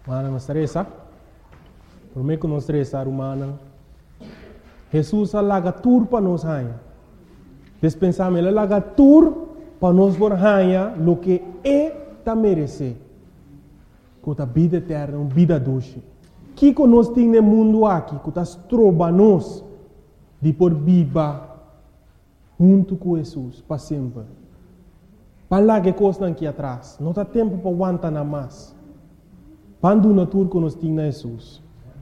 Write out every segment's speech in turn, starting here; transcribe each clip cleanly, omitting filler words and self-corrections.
Mana não estressa. Por mim que não estressa, humana. Jesus alaga tur para nós raia. Despensamos ele alaga tur para nós por raia lo que é ta merece. Com a vida eterna, uma vida doce. Que nós temos no mundo aqui, que está troba nós de por viva junto com Jesus para sempre. Para lá que coisa aqui atrás, não tem tempo para aguentar nada mais. Quando na tour que nós temos na Jesus.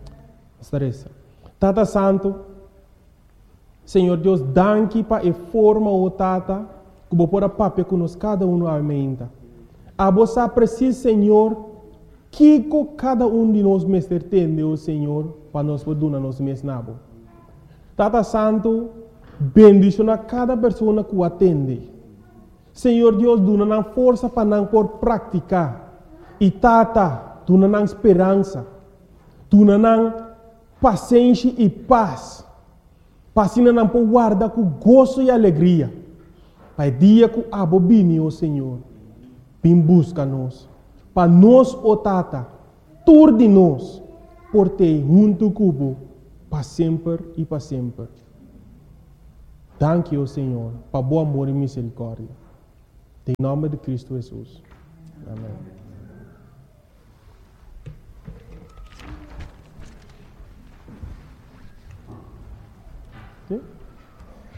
Tata Santo, Senhor Deus, danke para a forma o Tata, que vou pôr a papel que nós cada um aumenta. A você precisa, Senhor, que cada um de nós mestre tem, o Senhor, para nós poder nos mesnabo. Tata Santo, bendicionar cada pessoa que o atende. Senhor Deus, dona força para não por praticar. E Tata, dona esperança. Dona paciência e paz. Passina não por guardar com gozo e alegria. Pai dia que abobine, o Senhor, vem busca nós. Para nós, o Tata, tur de nós, por ter junto cubo, para sempre e para sempre. Danke, o Senhor, para bom amor e misericórdia. Em nome de Cristo Jesus. Amém. Okay?